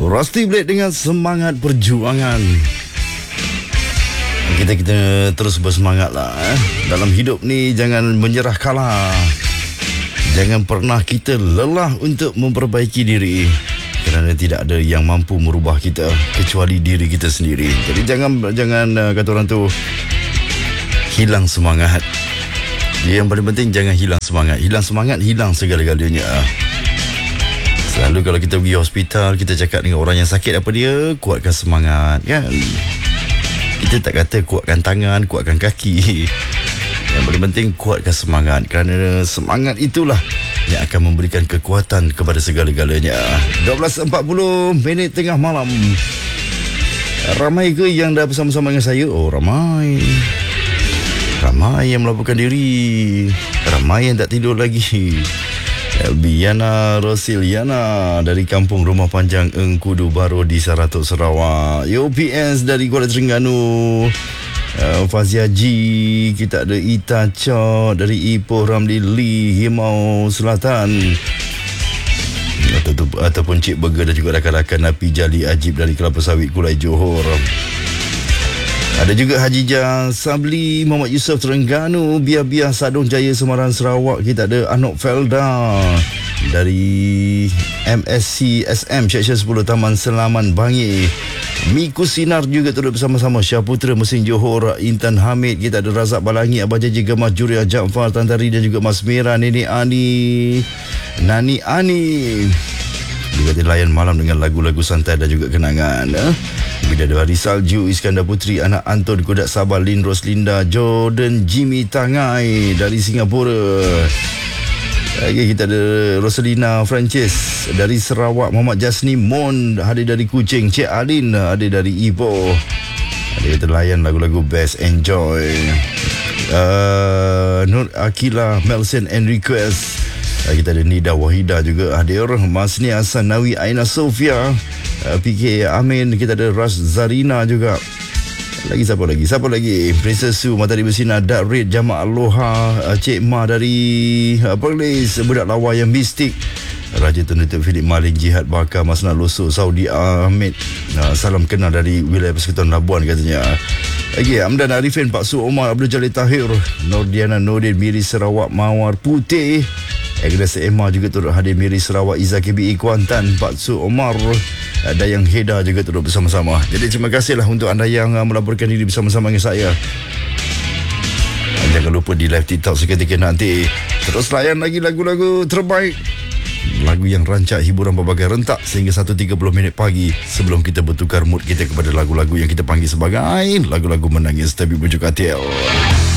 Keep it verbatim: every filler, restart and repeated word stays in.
Rusty Blade dengan semangat perjuangan. Kita kita terus bersemangat lah eh. Dalam hidup ni jangan menyerah kalah. Jangan pernah kita lelah untuk memperbaiki diri, kerana tidak ada yang mampu merubah kita kecuali diri kita sendiri. Jadi jangan jangan kata orang tu hilang semangat. Yang paling penting jangan hilang semangat. Hilang semangat, hilang segala-galanya. Selalu kalau kita pergi hospital, kita cakap dengan orang yang sakit apa dia, kuatkan semangat kan. Kita tak kata kuatkan tangan, kuatkan kaki. Yang paling penting kuatkan semangat, kerana semangat itulah yang akan memberikan kekuatan kepada segala-galanya. dua belas empat puluh minit tengah malam. Ramai ke yang dah bersama-sama dengan saya? Oh, ramai. Ramai yang melaporkan diri. Ramai yang tak tidur lagi. Biana Rosiliana dari Kampung Rumah Panjang Engkudu Baru di Saratok, Sarawak. U P S dari Kuala Terengganu. uh, Fazia G. Kita ada Ita Cho dari Ipoh Ramli Lee, Himau Selatan. Atau, Ataupun Cik Burger dan juga rakan-rakan Napi Jali Ajib dari Kelapa Sawit Kulai Johor. Ada juga Hajijah Sabli, Muhammad Yusof Terengganu, Biar-Biar Sadung Jaya Semarang Sarawak. Kita ada Anok Felda dari M S C S M Seksyen sepuluh Taman Selaman Bangi. Miku Sinar juga turut bersama-sama. Syaputra Mesin Johor, Intan Hamid. Kita ada Razak Balangi, Abah Jaji Gemah Juria Jaafar Tantari dan juga Mas Mira, Nenek Ani, Nani Ani. Juga dilayan malam dengan lagu-lagu santai dan juga kenangan. Eh? Bidadari Salju, Iskandar Putri, anak Anton Kodak Sabah, Lin Roslinda, Jordan Jimmy Tangai dari Singapura. Lagi kita ada Rosalina Francis dari Sarawak, Muhammad Jasni Mon hadir dari Kuching, Cik Alin hadir dari Ipoh. Ada kita layan lagu-lagu best, enjoy. uh, Nur Akila, Melson and Request. Kita ada Nida Wahida juga hadir, Masni Hasan Nawi, Aina Sofia, P K Amin. Kita ada Ras Zarina juga. Lagi siapa lagi? Siapa lagi? Princess Su, Matahari Bersina, Dak Red, Jamak Aloha, Cik Ma dari Perlis, Budak Lawa yang mistik, Raja Tunutup Philip Malin, Jihad Bakar, Masna Loso, Saudi Ahmed. Salam kenal dari wilayah Persekutuan Labuan katanya. Lagi Amdan Arifin, Pak Su Omar, Abdul Jalil Tahir, Nordiana Nordin, Miri Sarawak, Mawar Putih. Agnes Emma juga turut hadir, Miri Sarawak, Izzah K B I Kuantan, Pak Su Omar, Dayang Heda juga turut bersama-sama. Jadi terima kasihlah untuk anda yang melaporkan diri bersama-sama dengan saya. Jangan lupa di live TikTok seketika nanti. Terus layan lagi lagu-lagu terbaik, lagu yang rancak hiburan berbagai rentak sehingga satu tiga puluh minit pagi, sebelum kita bertukar mood kita kepada lagu-lagu yang kita panggil sebagai lagu-lagu menangis tapi bujuk katil.